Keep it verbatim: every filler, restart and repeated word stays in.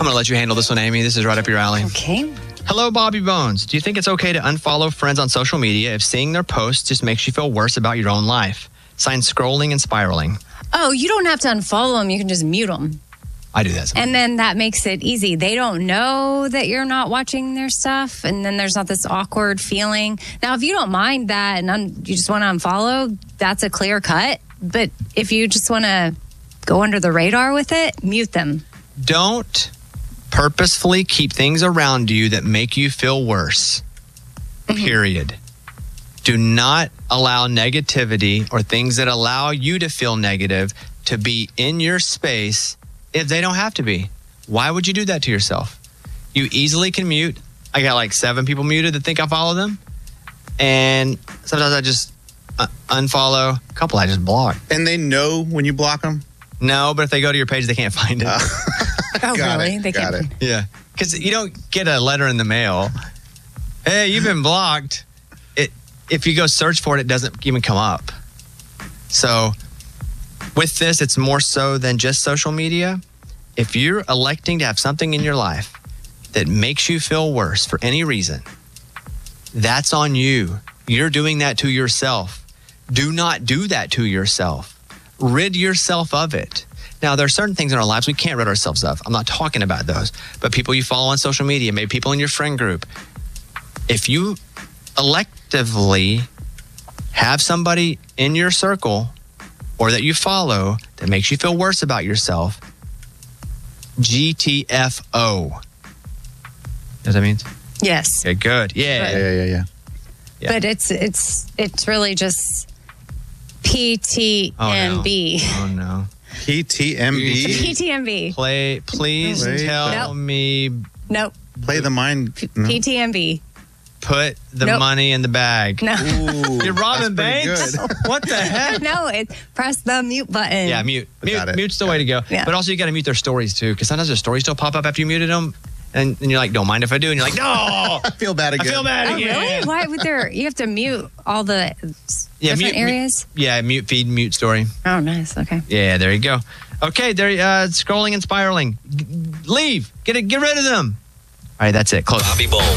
I'm going to let you handle this one, Amy. This is right up your alley. Okay. Hello, Bobby Bones. Do you think it's okay to unfollow friends on social media if seeing their posts just makes you feel worse about your own life? Sign scrolling and spiraling. Oh, you don't have to unfollow them. You can just mute them. I do that sometimes. And then that makes it easy. They don't know that you're not watching their stuff. And then there's not this awkward feeling. Now, if you don't mind that and un- you just want to unfollow, that's a clear cut. But if you just want to go under the radar with it, mute them. Don't purposefully keep things around you that make you feel worse. Period. Do not allow negativity or things that allow you to feel negative to be in your space if they don't have to be. Why would you do that to yourself? You easily can mute. I got like seven people muted that think I follow them. And sometimes I just uh, unfollow. A couple I just block. And they know when you block them? No, but if they go to your page, they can't find it. Uh, Oh, got really? It, They got can't. it. Yeah. Because you don't get a letter in the mail. Hey, you've been blocked. It if you go search for it, it doesn't even come up. So with this, it's more so than just social media. If you're electing to have something in your life that makes you feel worse for any reason, that's on you. You're doing that to yourself. Do not do that to yourself. Rid yourself of it. Now, there are certain things in our lives we can't rid ourselves of. I'm not talking about those. But people you follow on social media, maybe people in your friend group, if you electively have somebody in your circle or that you follow that makes you feel worse about yourself, G T F O. You know what that means? Yes. Okay, good. Yeah. Yeah, yeah, yeah, yeah. Yeah. But it's it's it's really just P T M B. Oh, no. P T M B. P T M B. Play, please Play. tell Nope. me, Nope. Play the mind. No. P T M B. put the Nope. money in the bag. No. Ooh, You're robbing that's pretty banks? good. What the heck? No, it's press the mute button. Yeah, mute. Mute Got it. mute's the way to go. Yeah. But also, you got to mute their stories, too, because sometimes their stories still pop up after you muted them. And, and you're like, don't mind if I do. And you're like, no, I feel bad I again. feel bad Oh, again. really? Why would there? You have to mute all the Yeah, different mute- areas? Yeah, mute feed, mute story. Oh, nice. Okay. Yeah, there you go. Okay, there. Uh, scrolling and spiraling. G- leave. Get it. Get rid of them. All right, that's it. Close. Bobby Bones.